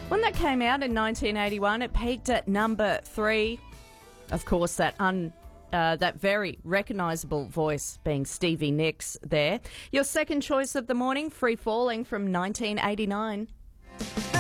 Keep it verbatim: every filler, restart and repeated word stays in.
When that came out in nineteen eighty-one, it peaked at number three. Of course, that un, uh, that very recognisable voice being Stevie Nicks there. Your second choice of the morning, Free Falling from nineteen eighty-nine.